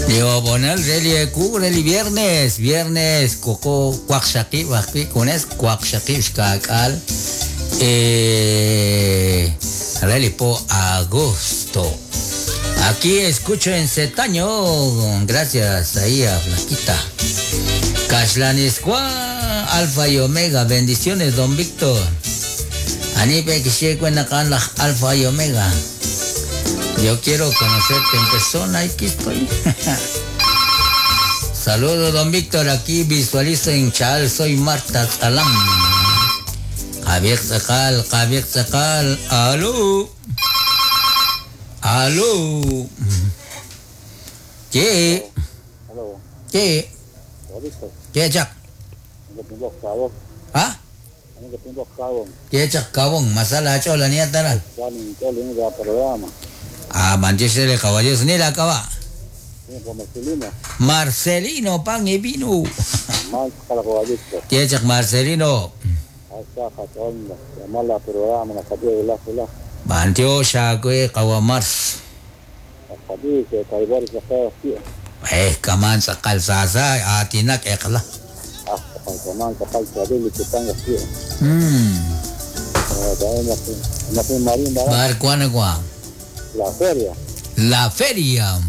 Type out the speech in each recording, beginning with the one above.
Digo, poner reli cubre el viernes, coco, cuaxaki, bakpi, kunes, cuaxaki, shkakal, reli po agosto. Aquí escucho en Cetaño, gracias ahí a Flaquita. Cashlanisqua, Alfa y Omega, bendiciones, don Víctor. Anipe que se cuentan las Alfa y Omega. Yo quiero conocerte en persona, aquí estoy. Saludos, don Víctor, aquí visualizo en Chal, soy Marta Salam. Javier Zacal, aló. Aló. ¿Qué? Aló. ¿Qué? ¿Qué, Jack? ¿Ah? ¿Qué, Jack? Cabón, masala, chola, ni ataral. Ah, manchese de caballos, ni la acaba. Marcelino, pan y vino. ¿Qué, Jack? Marcelino. Bantio, Shakwe, Kawamars. Kaman sa kalsasa, atinak ekla. Barcuana kwa. La feria.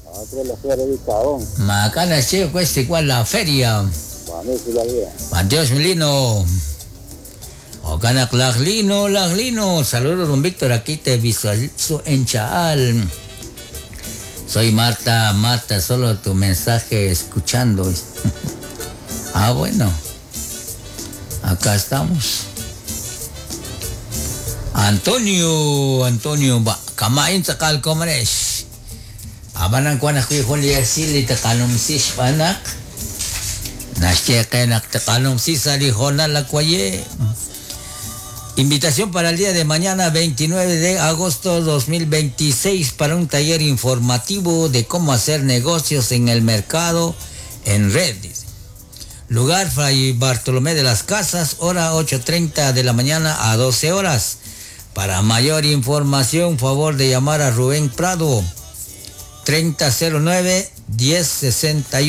Macana che, questi qua la feria. Dios Milino. Ocanak Laglino. Saludos, don Víctor, aquí te visualizo en Chaal. Soy Marta, solo tu mensaje escuchando. Ah, bueno. Acá estamos. Antonio, kamain sa kalkomanesh. Abanang kwa na kuya kung liyasili takanong sis panak. Nasya kaya naktakanong sis alihona la kwaye. Invitación para el día de mañana, 29 de agosto 2026, para un taller informativo de cómo hacer negocios en el mercado en red. Lugar, Fray Bartolomé de las Casas, hora 8:30 de la mañana a 12 horas. Para mayor información, favor de llamar a Rubén Prado, 3009-1061.